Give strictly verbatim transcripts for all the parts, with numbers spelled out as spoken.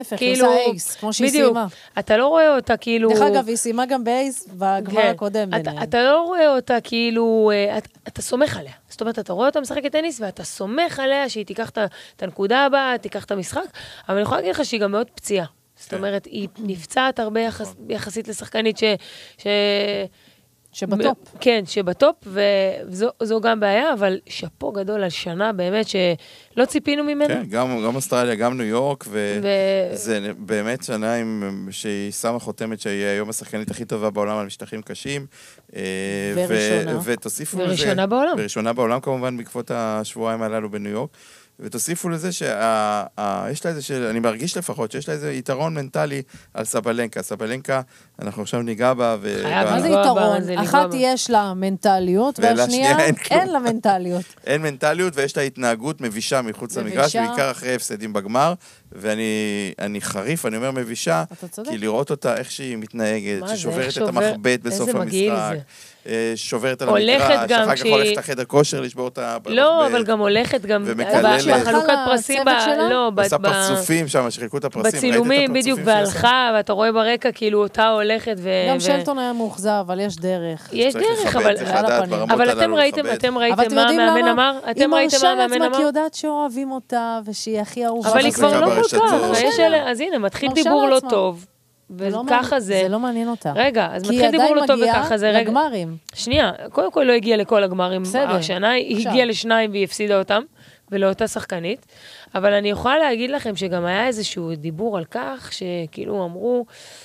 כאילו, כמו שהיא סיימה. אתה לא רואה אותה כאילו... דרך אגב, היא סיימה גם באייס בגמר הקודם. אתה לא רואה אותה כאילו, אתה סומך עליה. זאת אומרת, אתה רואה אותה משחקת טניס, ואתה סומך עליה שהיא תיקח את הנקודה הבאה, תיקח את המשחק, אבל אני יכולה להגיד לך שהיא גם מאוד פציעה. זאת אומרת, היא נפצעת הרבה יחסית לשחקנית ש... שבטופ. כן, שבטופ, וזו גם בעיה, אבל שפו גדול על שנה באמת שלא ציפינו ממנו. כן, גם אוסטרליה, גם ניו יורק, וזה באמת שנה שהיא שמה חותמת שהיא היום השחקנית הכי טובה בעולם על משטחים קשים. וראשונה. ותוסיפו לזה... וראשונה בעולם. וראשונה בעולם כמובן בעקבות השבועיים הללו בניו יורק. ותוסיפו לזה שיש לה איזה, של, אני מרגיש לפחות, שיש לה איזה יתרון מנטלי על סבלנקה. סבלנקה, אנחנו עכשיו ניגע בה. מה זה יתרון? אחת יש לה מנטליות, והשנייה אין לה מנטליות. אין מנטליות, ויש לה התנהגות מבישה מחוץ למגרש, בעיקר אחרי הפסדים בגמר, ואני חריף, אני אומר מבישה, כי לראות אותה איך שהיא מתנהגת, ששוברת את המחבט בסוף המשחק. שוברת על המגרש, אחר כך הולכת לחדר כושר לשבור אותה. לא, אבל גם הולכת גם בחלוקת פרסים, עושה פרצופים שם, שחילקו את הפרסים. בצילומים בדיוק, והלכה, ואתה רואה ברקע כאילו אותה הולכת. גם שלטון היה מאוכזב, אבל יש דרך. יש דרך, אבל אתם ראיתם, אתם ראיתם מה המאמן אמר? אתם ראיתם מה המאמן אמר? כי יודעת שאוהבים אותה, ושהיא הכי אהובה. אבל היא כבר לא כל כך. אז הנה, מתחיל דיבור לא טוב. וככה זה... זה לא מעניין אותה. רגע, אז מתחיל דיבור לא טוב וככה זה... כי היא עדיין מגיעה לגמרים. שנייה, קודם כל לא הגיעה לכל הגמרים השנה, היא הגיעה לשניים והיא הפסידה אותם, ולאותה שחקנית, אבל אני יכולה להגיד לכם שגם היה איזשהו דיבור על כך, שכאילו אמרו,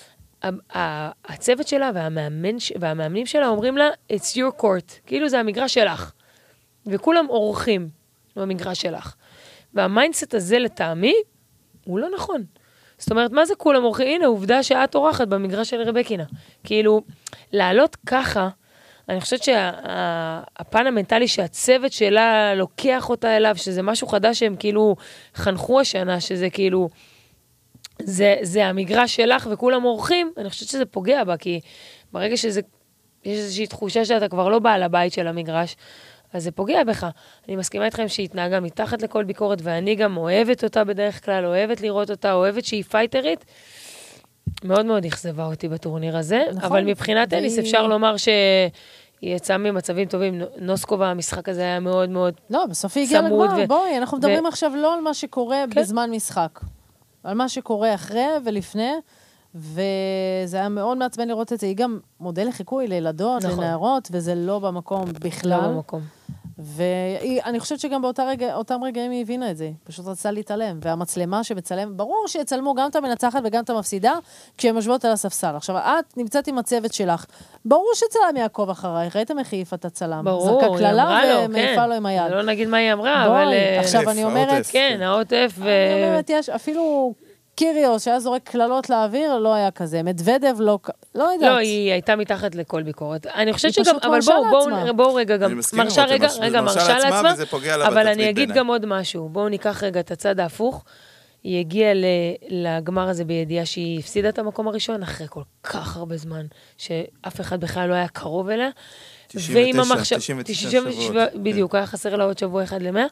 הצוות שלה והמאמנים שלה אומרים לה, it's your court, כאילו זה המגרש שלך, וכולם אורחים במגרש שלך. והמיינדסט הזה לטעמי, הוא לא נכון. זאת אומרת, מה זה כולם אורחים? הנה, עובדה שאת אורחת במגרש של רבקינה. כאילו, לעלות ככה, אני חושבת שהפן המנטלי שהצוות שלה לוקח אותה אליו, שזה משהו חדש שהם כאילו חנכו השנה, שזה כאילו, זה, זה המגרש שלך וכולם אורחים, אני חושבת שזה פוגע בה, כי ברגע שזה, יש איזושהי תחושה שאתה כבר לא בא לבית של המגרש, אז זה פוגע בך. אני מסכימה איתכם שהיא התנהגה מתחת לכל ביקורת, ואני גם אוהבת אותה בדרך כלל, אוהבת לראות אותה, אוהבת שהיא פייטרית. מאוד מאוד אכזבה אותי בטורניר הזה, נכון, אבל מבחינת טניס והיא... אפשר לומר שהיא יצאה ממצבים טובים. נוסקובה, המשחק הזה היה מאוד מאוד צמוד. לא, בסוף היא הגיעה לגמר. ו... בואי, אנחנו מדברים ו... עכשיו לא על מה שקורה כן? בזמן משחק. על מה שקורה אחרי ולפני, וזה היה מאוד מעצבן לראות את זה. היא גם מודל לחיקוי לילדות, נכון. לנערות, וזה לא במקום בכלל. לא במקום. ואני חושבת שגם באותם רגעים היא הבינה את זה. פשוט רצתה להתעלם. והמצלמה שמצלם, ברור שיצלמו גם את המנצחת וגם את המפסידה, כשהן יושבות על הספסל. עכשיו, את נמצאת עם הצוות שלך. ברור שצלם יעקוב אחרייך. ראיתם איך היא העיפה את הצלם. ברור, זרקה כללה ומעיפה לו עם היד. לא נגיד מה היא אמרה, אבל... עכשיו אני אומרת... כן, העוטף ו... אני אומרת, יש אפילו... קיריוס, שהיה זורק כללות לאוויר, לא היה כזה. מדוודב, לא, לא יודעת. לא, היא הייתה מתחת לכל ביקורת. אני חושבת שגם, אבל בואו, בואו, בואו רגע גם, מרשה רגע, רגע, מרשה לעצמה, אבל אני אגיד גם עוד משהו. בואו ניקח רגע את הצד ההפוך. היא הגיעה לגמר הזה בידיעה שהיא הפסידה את המקום הראשון, אחרי כל כך הרבה זמן, שאף אחד בכלל לא היה קרוב אליה. תשעים ותשע, תשעים ותשע שבועות. בדיוק, היה חסר לה עוד שבוע אחד למאה.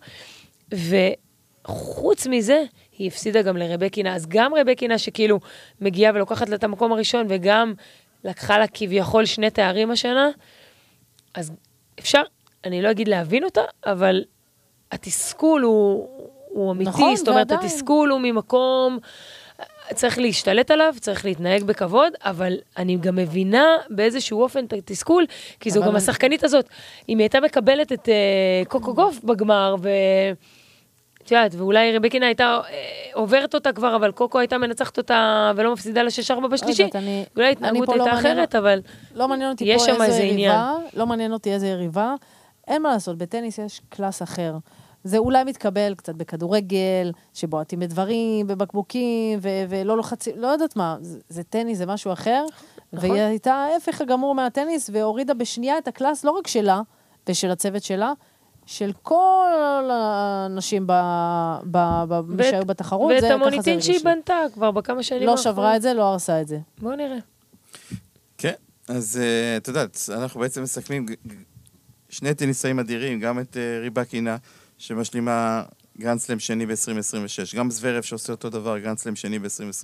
וחוץ מזה, היא הפסידה גם לרבקינה, אז גם רבקינה שכאילו מגיעה ולוקחת לה את המקום הראשון, וגם לקחה לה כביכול שני תארים השנה, אז אפשר, אני לא אגיד להבין אותה, אבל התסכול הוא, הוא אמיתי, נכון, זאת אומרת, ועדיין. התסכול הוא ממקום, צריך להשתלט עליו, צריך להתנהג בכבוד, אבל אני גם מבינה באיזשהו אופן את התסכול, כי זו גם השחקנית הזאת, אם היא הייתה מקבלת את uh, קוקו גוף בגמר, ו... תשעת, ואולי רבקינה הייתה עוברת אותה כבר, אבל קוקו הייתה מנצחת אותה ולא מפסידה לשש ארבע בשלישי. אולי התנהגות הייתה אחרת, אבל יש שם איזה עניין. לא מעניין אותי איזה יריבה. אין מה לעשות, בטניס יש קלאס אחר. זה אולי מתקבל קצת בכדורגל, שבועטים בדברים, בבקבוקים, ולא לוחצים, לא יודעת מה. זה טניס, זה משהו אחר. והיא הייתה ההפך הגמור מהטניס, והורידה בשנייה את הקלאס, לא רק שלה, ושל הצוות שלה, של כל האנשים שהיו בתחרות. ואת המוניטין שהיא בנתה כבר בכמה שנים. לא שברה את זה, לא הרסה את זה. בואו נראה. כן, אז את יודעת, אנחנו בעצם מסכמים שני טניסאים אדירים, גם את רבקינה, שמשלימה גרנד סלאם שני ב-עשרים עשרים ושש. גם זוורב שעושה אותו דבר, גרנד סלאם שני ב-עשרים עשרים ושש.